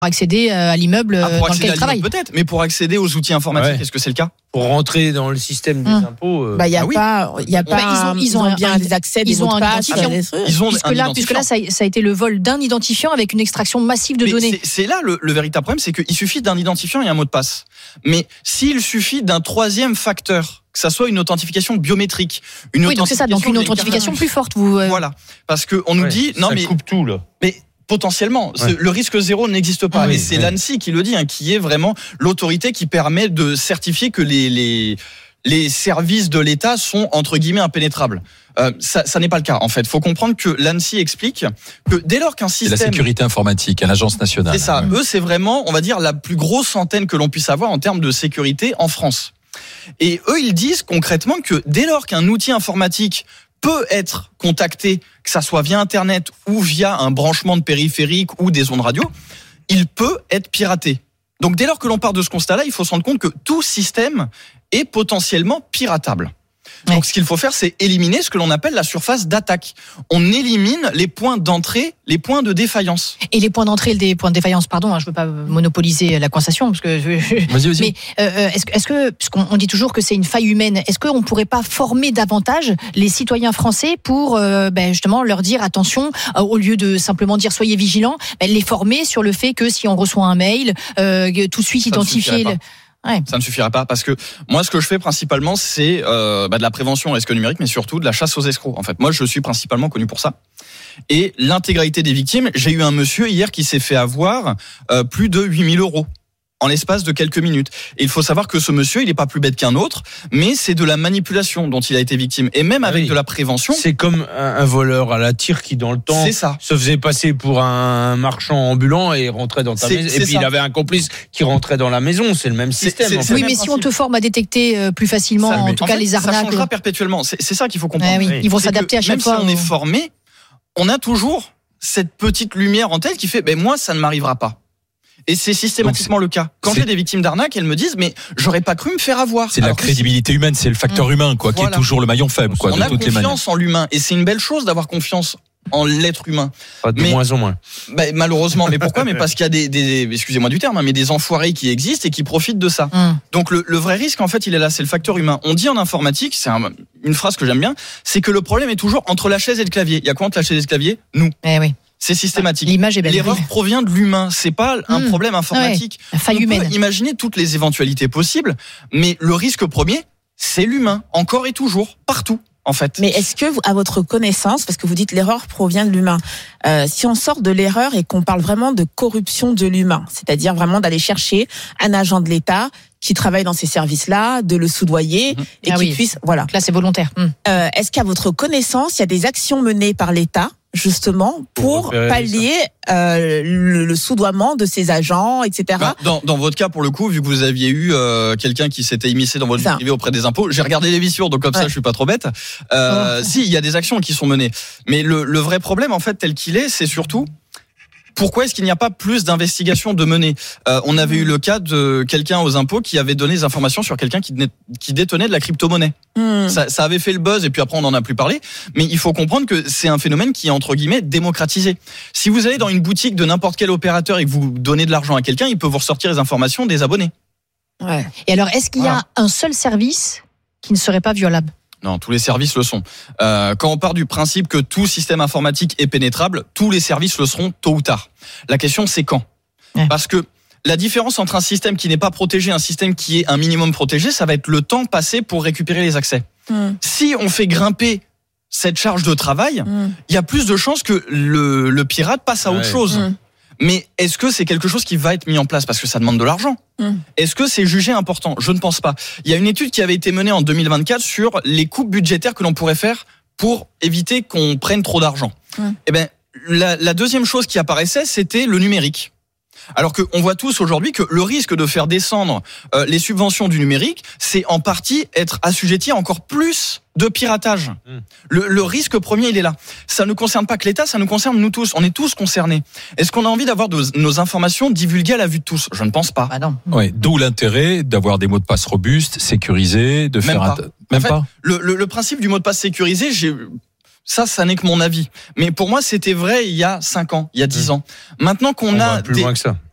accéder à l'immeuble dans lequel il travaille. Peut-être, mais pour accéder aux outils informatiques, est-ce que c'est le cas ? Pour rentrer dans le système des impôts, il y a pas, ils ont bien des accès, des mots de passe, puisque là, ça a été le vol d'un identifiant avec une extraction massive de données. C'est là le véritable problème, c'est qu'il suffit d'un identifiant et un mot de passe. Mais s'il suffit d'un troisième facteur, que ça soit une authentification biométrique, donc c'est ça, donc une authentification plus forte. Voilà, parce que on nous dit ça coupe tout là. Mais potentiellement, le risque zéro n'existe pas. Et c'est l'ANSSI qui le dit, qui est vraiment l'autorité qui permet de certifier que les services de l'État sont entre guillemets impénétrables. Ça n'est pas le cas en fait. Il faut comprendre que l'ANSSI explique que dès lors qu'un système... C'est la sécurité informatique, l'agence nationale. C'est ça. Eux, c'est vraiment, on va dire, la plus grosse antenne que l'on puisse avoir en termes de sécurité en France. Et eux, ils disent concrètement que dès lors qu'un outil informatique peut être contacté, que ça soit via Internet ou via un branchement de périphérique ou des ondes radio, il peut être piraté. Donc dès lors que l'on part de ce constat-là, il faut se rendre compte que tout système est potentiellement piratable. Donc ce qu'il faut faire, c'est éliminer ce que l'on appelle la surface d'attaque. On élimine les points d'entrée, les points de défaillance. Et les points d'entrée et les points de défaillance, pardon, je ne veux pas monopoliser la conversation, parce que vas-y. Mais est-ce que, puisqu'on dit toujours que c'est une faille humaine, est-ce qu'on ne pourrait pas former davantage les citoyens français pour justement leur dire attention, au lieu de simplement dire soyez vigilants, les former sur le fait que si on reçoit un mail, tout de suite identifier... Ça ne suffirait pas parce que moi, ce que je fais principalement, c'est de la prévention au risque numérique, mais surtout de la chasse aux escrocs. En fait, moi, je suis principalement connu pour ça. Et l'intégralité des victimes, j'ai eu un monsieur hier qui s'est fait avoir plus de 8 000 € en l'espace de quelques minutes. Et il faut savoir que ce monsieur, il n'est pas plus bête qu'un autre, mais c'est de la manipulation dont il a été victime. Et même avec de la prévention... C'est comme un voleur à la tire qui, dans le temps, se faisait passer pour un marchand ambulant et rentrait dans ta maison. Et puis, il avait un complice qui rentrait dans la maison. C'est le même système. Oui, mais si on te forme à détecter plus facilement, en tout cas, les arnaques... Ça changera perpétuellement. C'est ça qu'il faut comprendre. Ils vont s'adapter à chaque fois. Même si on est formé, on a toujours cette petite lumière en tête qui fait « moi, ça ne m'arrivera pas ». Et c'est systématiquement le cas. Quand j'ai des victimes d'arnaque, elles me disent mais j'aurais pas cru me faire avoir. C'est la crédibilité humaine, c'est le facteur humain qui est toujours le maillon faible On a confiance en l'humain et c'est une belle chose d'avoir confiance en l'être humain. De moins en moins. Malheureusement, mais pourquoi ? Mais parce qu'il y a des excusez-moi du terme, mais des enfoirés qui existent et qui profitent de ça. Donc le vrai risque en fait, il est là, c'est le facteur humain. On dit en informatique, c'est une phrase que j'aime bien, c'est que le problème est toujours entre la chaise et le clavier. Il y a quoi entre la chaise et le clavier ? Nous. C'est systématique. L'image est belle. L'erreur provient de l'humain. C'est pas un problème informatique. La faille humaine. On peut imaginer toutes les éventualités possibles, mais le risque premier, c'est l'humain. Encore et toujours. Partout. En fait. Mais est-ce que, à votre connaissance, parce que vous dites l'erreur provient de l'humain, si on sort de l'erreur et qu'on parle vraiment de corruption de l'humain, c'est-à-dire vraiment d'aller chercher un agent de l'État qui travaille dans ces services-là, de le soudoyer et qui puisse, voilà. Là, c'est volontaire. Est-ce qu'à votre connaissance, il y a des actions menées par l'État justement pour pallier le soudoiement de ces agents, etc. Dans votre cas, pour le coup, vu que vous aviez eu quelqu'un qui s'était immiscé dans votre vie privée auprès des impôts, j'ai regardé les vissures, donc comme ça, je suis pas trop bête. Si, il y a des actions qui sont menées, mais le vrai problème, en fait, tel qu'il est, c'est surtout pourquoi est-ce qu'il n'y a pas plus d'investigations de menées ? On avait eu le cas de quelqu'un aux impôts qui avait donné des informations sur quelqu'un qui détenait de la crypto-monnaie. Ça avait fait le buzz et puis après on n'en a plus parlé. Mais il faut comprendre que c'est un phénomène qui est entre guillemets démocratisé. Si vous allez dans une boutique de n'importe quel opérateur et que vous donnez de l'argent à quelqu'un, il peut vous ressortir les informations des abonnés. Et alors, est-ce qu'il y a un seul service qui ne serait pas violable ? Non, tous les services le sont. Quand on part du principe que tout système informatique est pénétrable, tous les services le seront tôt ou tard. La question, c'est quand ? Parce que la différence entre un système qui n'est pas protégé et un système qui est un minimum protégé, ça va être le temps passé pour récupérer les accès. Si on fait grimper cette charge de travail, il y a plus de chances que le pirate passe à autre chose. Mais est-ce que c'est quelque chose qui va être mis en place ? Parce que ça demande de l'argent. Est-ce que c'est jugé important ? Je ne pense pas. Il y a une étude qui avait été menée en 2024 sur les coupes budgétaires que l'on pourrait faire pour éviter qu'on prenne trop d'argent. Eh ben, la deuxième chose qui apparaissait, c'était le numérique. Alors qu'on voit tous aujourd'hui que le risque de faire descendre les subventions du numérique, c'est en partie être assujetti à encore plus de piratage. Le risque premier, il est là. Ça ne concerne pas que l'État, ça nous concerne nous tous. On est tous concernés. Est-ce qu'on a envie d'avoir nos informations divulguées à la vue de tous ? Je ne pense pas. Non. Ouais, d'où l'intérêt d'avoir des mots de passe robustes, sécurisés, de faire Même pas. Le principe du mot de passe sécurisé, ça n'est que mon avis. Mais pour moi, c'était vrai il y a 5 ans, il y a 10 ans. Maintenant qu'on a plus loin que ça.